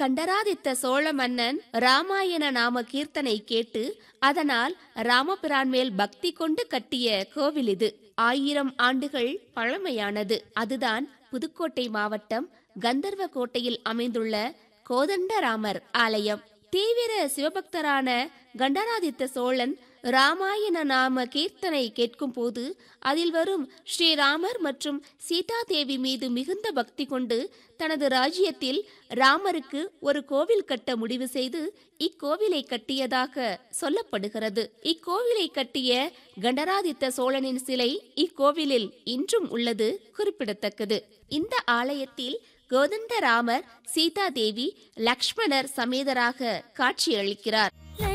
கண்டராதித்த சோழ மன்னன் ராமாயண நாம கீர்த்தனை கேட்டு அதனால் ராமபிரான் மேல் பக்தி கொண்டு கட்டிய கோவில் இது. 1000 ஆண்டுகள் பழமையானது. அதுதான் புதுக்கோட்டை மாவட்டம் கந்தர்வ கோட்டையில் அமைந்துள்ள கோதண்டராமர் ஆலயம். தீவிர சிவபக்தரான கண்டராதித்த சோழன் ராமாயண நாம கீர்த்தனை கேட்கும் போது அதில் வரும் ஸ்ரீராமர் மற்றும் சீதா தேவி மீது மிகுந்த பக்தி கொண்டு தனது ராஜ்யத்தில் ராமருக்கு ஒரு கோவில் கட்ட முடிவு செய்து இக்கோவிலை கட்டியதாக சொல்லப்படுகிறது. இக்கோவிலை கட்டிய கண்டராதித்த சோழனின் சிலை இக்கோவிலில் இன்றும் உள்ளது குறிப்பிடத்தக்கது. இந்த ஆலயத்தில் கோதண்டராமர், சீதா தேவி, லக்ஷ்மணர் சமேதராக காட்சியளிக்கிறார்.